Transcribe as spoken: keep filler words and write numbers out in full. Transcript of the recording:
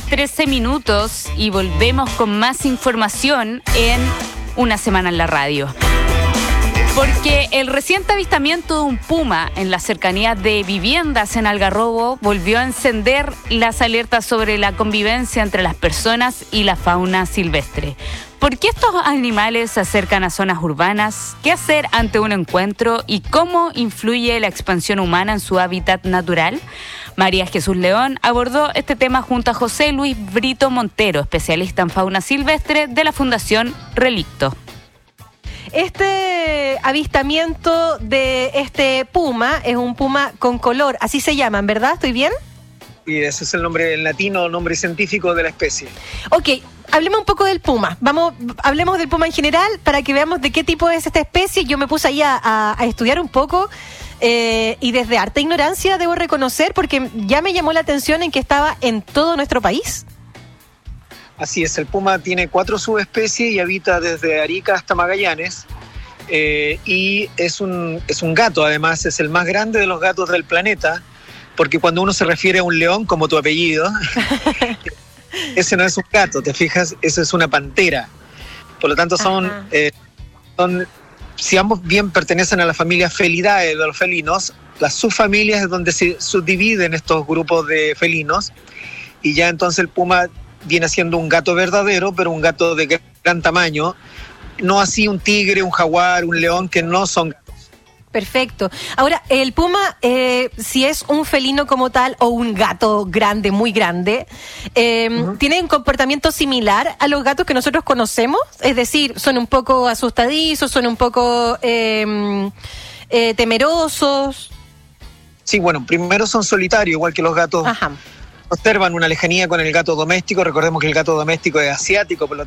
trece minutos y volvemos con más información en Una Semana en la Radio. Porque el reciente avistamiento de un puma en las cercanías de viviendas en Algarrobo volvió a encender las alertas sobre la convivencia entre las personas y la fauna silvestre. ¿Por qué estos animales se acercan a zonas urbanas? ¿Qué hacer ante un encuentro? ¿Y cómo influye la expansión humana en su hábitat natural? María Jesús León abordó este tema junto a José Luis Brito Montero, especialista en fauna silvestre de la Fundación Relicto. Este avistamiento de este puma es un puma con color, así se llaman, ¿verdad? ¿Estoy bien? Y ese es el nombre en latino, nombre científico de la especie. Ok, hablemos un poco del puma. Vamos, hablemos del puma en general para que veamos de qué tipo es esta especie. Yo me puse ahí a, a, a estudiar un poco eh, y desde harta ignorancia debo reconocer, porque ya me llamó la atención en que estaba en todo nuestro país. Así es, el puma tiene cuatro subespecies y habita desde Arica hasta Magallanes. Eh, y es un, es un gato, además, es el más grande de los gatos del planeta, porque cuando uno se refiere a un león, como tu apellido, ese no es un gato, ¿te fijas? Eso es una pantera. Por lo tanto, son, eh, son si ambos bien pertenecen a la familia Felidae de los felinos, las subfamilias es donde se subdividen estos grupos de felinos, y ya entonces el puma viene siendo un gato verdadero, pero un gato de gran tamaño, no así un tigre, un jaguar, un león, que no son gatos. Perfecto. Ahora, el puma, eh, si es un felino como tal o un gato grande, muy grande, eh, uh-huh. ¿tiene un comportamiento similar a los gatos que nosotros conocemos? Es decir, son un poco asustadizos, son un poco eh, eh, temerosos. Sí, bueno, primero son solitarios, igual que los gatos. Ajá. Observan una lejanía con el gato doméstico. Recordemos que el gato doméstico es asiático, por lo